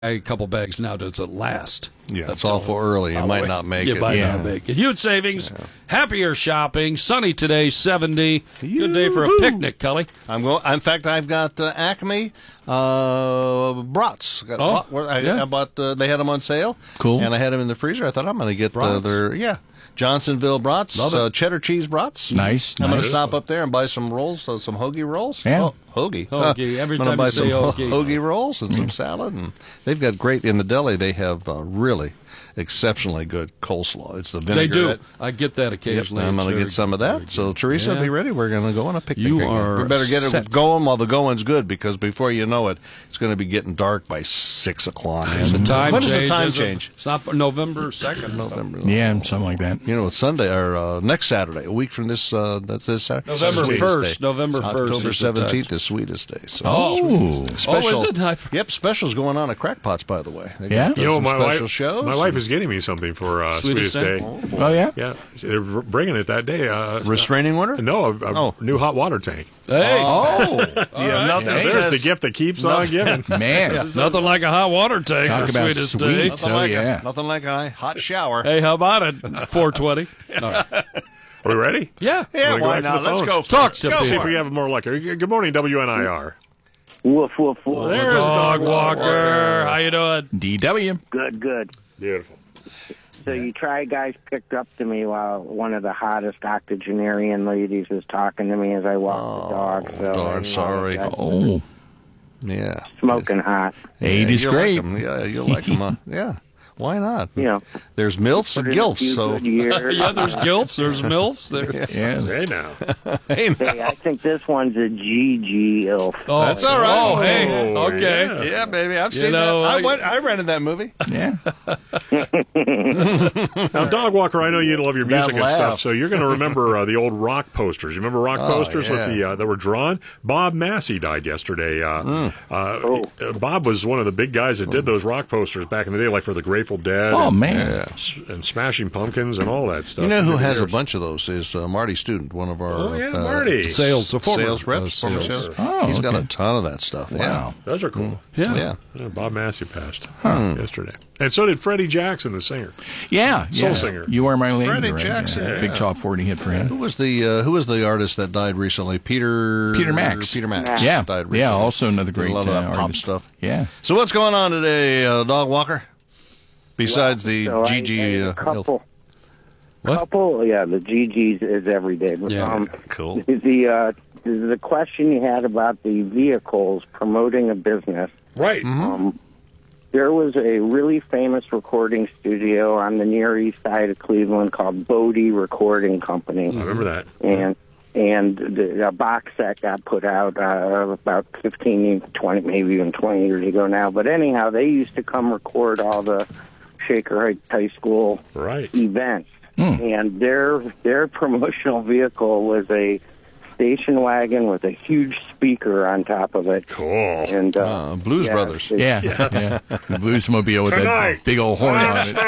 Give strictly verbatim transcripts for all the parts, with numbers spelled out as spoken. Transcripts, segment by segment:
a couple bags now. Does it last? Yeah, That's it's awful early. You might not make you it. might yeah. not make it. Huge savings, yeah. Happier shopping. Sunny today, seventy. Yoo-hoo. Good day for a picnic, Cully. I'm going. In fact, I've got uh, Acme uh, brats. Got, oh, brat, I, yeah. I bought. Uh, they had them on sale. Cool. And I had them in the freezer. I thought I'm going to get uh, their yeah. Johnsonville brats, uh, cheddar cheese brats. Nice. I'm nice. going to stop up there and buy some rolls, uh, some hoagie rolls. Yeah. Oh, hoagie. Hoagie. Every I'm time buy you say some hoagie. hoagie rolls and some salad. And they've got great, in the deli, they have uh, really exceptionally good coleslaw. It's the They vinaigrette. do. I get that occasionally. Yep, I'm going to get some of that. So, Teresa, yeah. be ready. We're going to go on a picnic. You again. are We better get set. it going while the going's good, because before you know it, it's going to be getting dark by six o'clock. And the time when does change the time is a- change? It's not November second. November. Yeah, something like that. You know, it's Sunday or uh, next Saturday, a week from this. Uh, that's this Saturday. November Sweetest first. day. November first. October is the seventeenth touch. is Sweetest Day. So. Oh. Special, Oh, is it? I- Yep, specials going on at Crackpots, by the way. They Yeah? got, uh, You know, some my special wife, shows. my wife is getting me something for uh, Sweetest Sweetest, Day? Day. Oh, boy. Oh, yeah? Yeah, they're bringing it that day. Uh, Restraining order? No, a, a Oh. new hot water tank. Hey, Oh, Yeah, nothing Now, there's says, the gift that keeps on giving. man. nothing like a hot water tank Talk for about Sweetest sweet. Day. Nothing So, like yeah. a, nothing like a hot shower. Hey, how about it? four twenty. Are we ready? Yeah. Yeah, Wanna go why after not? the Let's phones? go. for Talk it. to Go people. See if for we it. have more luck. Good morning, W N I R. Woof, woof, woof. There's a Dog dog Walker. How you doing? D W. Good, good. Beautiful. So you try guys picked up to me while one of the hottest octogenarian ladies was talking to me as I walked the dog. So darn you know, sorry. that's Oh, Yeah. smoking hot. eighty's you'll great. Like 'em. Yeah, you'll like them. Uh, yeah. Why not? You know, There's MILFs put and in a GILFs, few so. good years. Yeah, there's gilfs, there's milfs, there's... Yeah. Hey, now. Hey, Hey, I think this one's a G G ilf. Oh, That's all right. Oh, hey, Oh, okay. yeah. yeah, baby. I've You seen know, that. I, I- went, I rented that movie. Yeah. Now, Dog Walker, I know you love your That music and laugh. stuff, so you're going to remember uh, the old rock posters. You remember rock Oh, posters yeah. with the uh, that were drawn? Bob Massey died yesterday. Uh, Mm. uh, Oh. uh, Bob was one of the big guys that did those rock posters back in the day, like for the Grateful Dead. Oh, and, man. s- and Smashing Pumpkins and all that stuff. You know who Over the has a years. bunch of those is uh, Marty Student, one of our Oh, yeah, uh, Marty. Sales, a former, sales reps. uh, former sales. sales. Oh, He's got okay. a ton of that stuff. Wow. Those are cool. Yeah. Yeah. Yeah, Bob Massey passed yesterday. And so did Freddie Jackson, the singer. Yeah. Soul yeah. singer. You Are My Lady. Freddie right? Jackson, Yeah. yeah. Big top forty hit for Who him. was the uh, Who was the artist that died recently? Peter Peter Max. Peter Max. Yeah. died recently. Yeah. Also another Did a great lot of uh, that pop artist. stuff. Yeah. So what's going on today, uh, Dog Walker? Besides the So I- G G. I- a uh, couple. What? Couple, yeah, the G Gs is every day. Yeah. Um, Cool. the uh, the question you had about the vehicles promoting a business. Right. Um, there was a really famous recording studio on the Near East Side of Cleveland called Bodie Recording Company, I remember that. and and the a box set got put out uh, about fifteen, twenty, maybe even twenty years ago now. But anyhow, they used to come record all the Shaker Heights High School Right. events, and their their promotional vehicle was a station wagon with a huge speaker on top of it. Cool. And uh, Uh, Blues yeah, Brothers. it- Yeah. Yeah. The Bluesmobile with Tonight. that big old horn on it.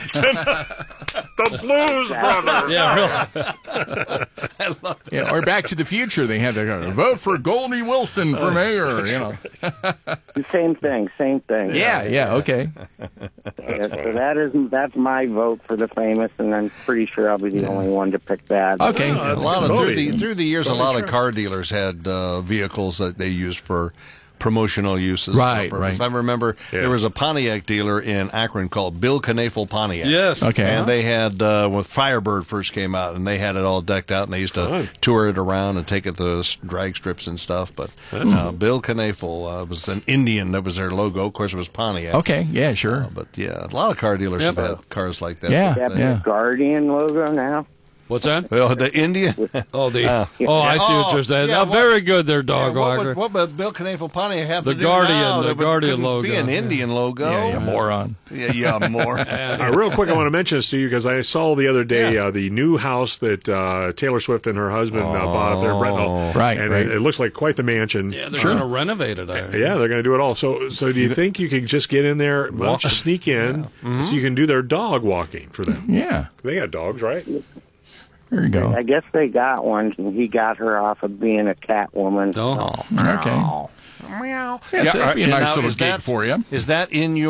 The Blues Brothers. Yeah, really. Yeah. Or Back to the Future. They had to vote for Goldie Wilson for mayor. You know. The same thing, same thing. Yeah. Yeah. Okay. Yeah, so that is that's my vote for the famous, and I'm pretty sure I'll be the only one to pick that. Okay. Oh, A that's lot of through Bodie. the through the years, a Totally lot of true. car dealers had uh, vehicles that they used for promotional uses. Right, For- right. I remember Yeah. there was a Pontiac dealer in Akron called Bill Knafel Pontiac. Yes. Okay. And they had, uh, when Firebird first came out, and they had it all decked out, and they used to Fun. tour it around and take it to s- drag strips and stuff. But uh, Bill Knafel uh, was an Indian. That was their logo. Of course, it was Pontiac. Okay. Yeah. Sure. Uh, but yeah, a lot of car dealers Yep. have had cars like that. Yeah. That They- the Guardian logo now. What's that? Well, the Indian. Oh, the Uh, oh, I see what you're saying. yeah, oh, what- very good there, Yeah, Dog what Walker. would, what would Bill Knafel Pontiac have The to do Guardian, now? the There would- Guardian couldn't logo. Be an Yeah. Indian logo. Yeah. You moron. Yeah, yeah, more. Uh, real quick, I want to mention this to you because I saw the other day Yeah. uh, the new house that uh, Taylor Swift and her husband uh, bought up there in Brentnall. Right, And right. It, it looks like quite the mansion. yeah, they're going to renovate it. I Yeah, they're going to do it all. So, so do you think you could just get in there, why don't you sneak in, Mm-hmm. so you can do their dog walking for them? Yeah. They got dogs, right? There you go. I guess they got one, and he got her off of being a cat woman. No. Okay. Meow. Yeah, so that'd be a and nice now, little is gig that- for you. Is that in your